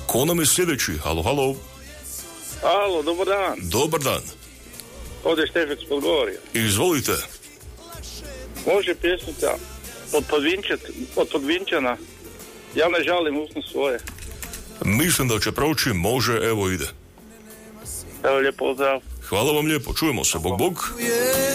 Ko nam je sljedeći? Halo, halo. Alo, dobar dan. Dobar dan. Ovdje je Štefec Podgorja. Izvolite. Može pjesmica od Podvinčana. Ja ne žalim usnu svoje. Mislim da će proći, može, evo ide. Evo, lijep pozdrav. Hvala vam lijepo, čujemo se, bog bog.